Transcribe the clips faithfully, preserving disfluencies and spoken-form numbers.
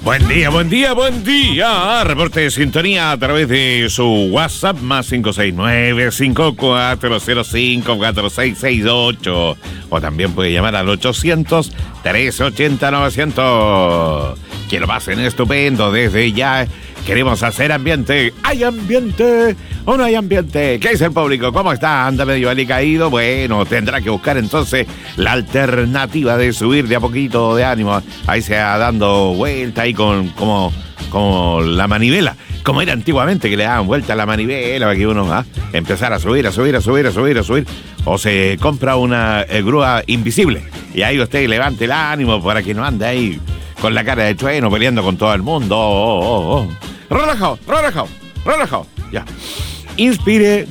Buen día, buen día, buen día. Reporte de sintonía a través de su WhatsApp más cinco seis nueve, cinco cuatro cero cinco, cuatro seis seis ocho. O también puede llamar al ochocientos, trescientos ochenta, novecientos. Que lo pasen estupendo desde ya. Queremos hacer ambiente. ¿Hay ambiente o no hay ambiente? ¿Qué dice el público? ¿Cómo está? ¿Anda medio alicaído? Bueno, tendrá que buscar entonces la alternativa de subir de a poquito de ánimo. Ahí se va dando vuelta ahí con como, como la manivela. Como era antiguamente, que le daban vuelta a la manivela para que uno va a empezar a subir, a subir, a subir, a subir, a subir. O se compra una eh, grúa invisible. Y ahí usted levante el ánimo para que no ande ahí con la cara de trueno peleando con todo el mundo. Oh, oh, oh. Relajado, relajado, relajado. Ya. Inspire.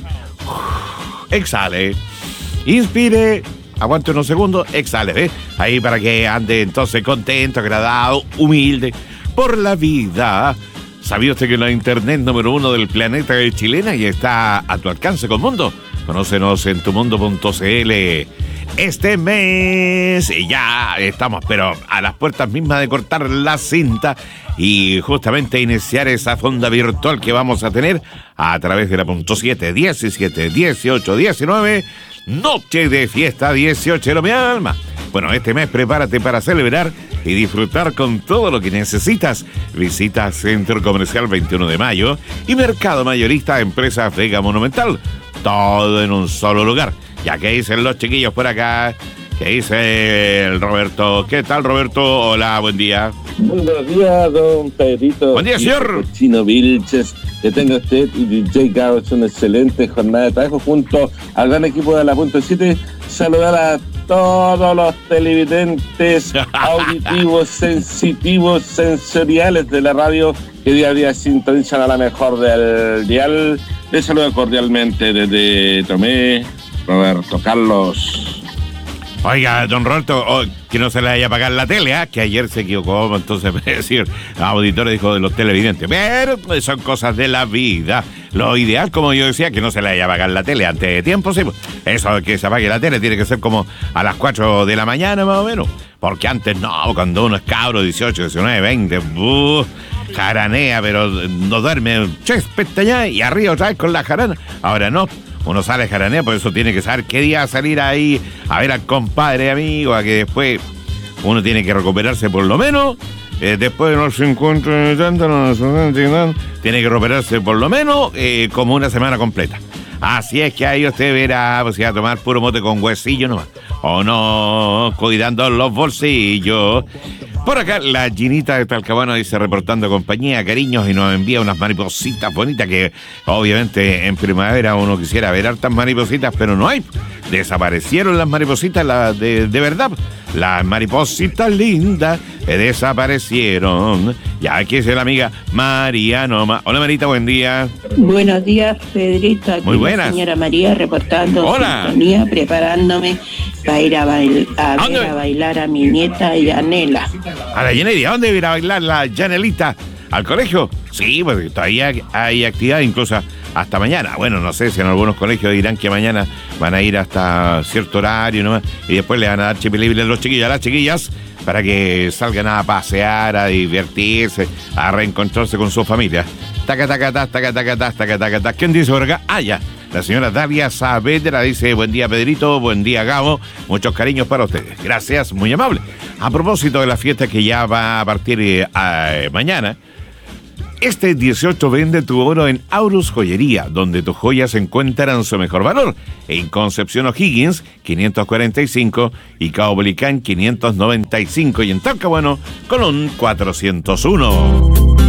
Exhale. Inspire. Aguante unos segundos. Exhale. ¿eh? Ahí para que ande entonces contento, agradado, humilde por la vida. ¿Sabía usted que la internet número uno del planeta es chilena y está a tu alcance con Mundo? Conócenos en tumundo punto cl. Este mes ya estamos, pero a las puertas mismas de cortar la cinta y justamente iniciar esa fonda virtual que vamos a tener a través de la punto siete, diecisiete, dieciocho, diecinueve, noche de fiesta dieciocho de mi alma. Bueno, este mes prepárate para celebrar y disfrutar con todo lo que necesitas. Visita Centro Comercial veintiuno de mayo y Mercado Mayorista Empresa Vega Monumental. Todo en un solo lugar. Ya que dicen los chiquillos por acá, que dice el Roberto. ¿Qué tal, Roberto? Hola, buen día. Muy buenos días, don Pedrito. Buen día, señor. Chino Vilches, que tenga usted y D J Gauss una excelente jornada de trabajo junto al gran equipo de la punto siete. Saludar a todos los televidentes auditivos, sensitivos, sensoriales de la radio que día a día sintonizan a la mejor del dial. Les saludo cordialmente desde Tomé, Roberto Carlos. Oiga, don Roberto, oh, que no se le vaya a apagar la tele, ¿eh? Que ayer se equivocó, entonces, es decir, auditor dijo de los televidentes. Pero son cosas de la vida. Lo ideal, como yo decía, que no se le vaya a apagar la tele antes de tiempo, sí. Eso de que se apague la tele tiene que ser como a las cuatro de la mañana, más o menos. Porque antes no, cuando uno es cabro, dieciocho, diecinueve, veinte, uh, jaranea, pero no duerme, ches, pestaña, y arriba otra vez con la jarana. Ahora no. Uno sale jaranea, por eso tiene que saber qué día salir ahí a ver al compadre, amigo, a que después uno tiene que recuperarse por lo menos. Eh, después de los cincuenta, tiene que recuperarse por lo menos eh, como una semana completa. Así es que ahí usted verá, pues, si va a tomar puro mote con huesillo nomás. O no, cuidando los bolsillos. Por acá, la Ginita de Talcahuano dice, reportando compañía, cariños, y nos envía unas maripositas bonitas que, obviamente, en primavera uno quisiera ver hartas maripositas, pero no hay. Desaparecieron las maripositas la, de, de verdad. Las maripositas lindas eh, desaparecieron. Ya aquí es la amiga María Noma. Hola, Marita, buen día. Buenos días, Pedrito. Aquí muy buenas. La señora María reportando. Hola. Sintonía, preparándome para ir a, bail a, ver a bailar a mi nieta Yanela. ¿A la Yanela? ¿A dónde va a ir a bailar la Yanelita? ¿Al colegio? Sí, pues todavía hay actividad, incluso hasta mañana. Bueno, no sé si en algunos colegios dirán que mañana van a ir hasta cierto horario nomás, y después le van a dar chip libre a los chiquillos, a las chiquillas, para que salgan a pasear, a divertirse, a reencontrarse con su familia. Taca, taca, taca, taca, taca, taca, taca, taca. ¿Quién dice por acá? Ah, ya. La señora Dalia Saavedra dice, buen día, Pedrito, buen día, Gabo, muchos cariños para ustedes. Gracias, muy amable. A propósito de la fiesta que ya va a partir eh, a, mañana, este dieciocho vende tu oro en Aurus Joyería, donde tus joyas encuentran su mejor valor. En Concepción O'Higgins, quinientos cuarenta y cinco, y Caupolicán, quinientos noventa y cinco, y en Talcahuano, Colón, cuatrocientos uno.